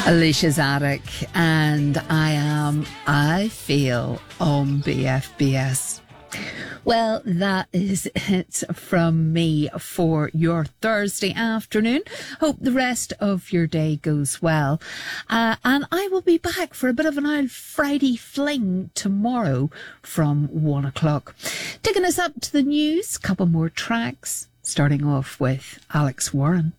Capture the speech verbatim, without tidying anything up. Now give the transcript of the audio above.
Alicia Zadok, and I am I Feel on B F B S. Well, that is it from me for your Thursday afternoon. Hope the rest of your day goes well. Uh, and I will be back for a bit of an old Friday fling tomorrow from one o'clock. Taking us up to the news, couple more tracks, starting off with Alex Warren.